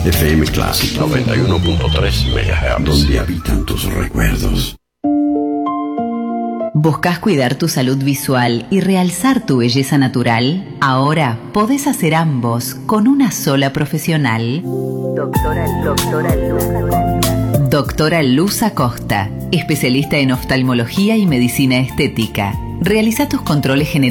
FM Clásico 91.3 MHz, donde habitan tus recuerdos. ¿Buscas cuidar tu salud visual y realzar tu belleza natural? Ahora podés hacer ambos con una sola profesional. Doctora Luz Acosta, especialista en oftalmología y medicina estética. Realiza tus controles generales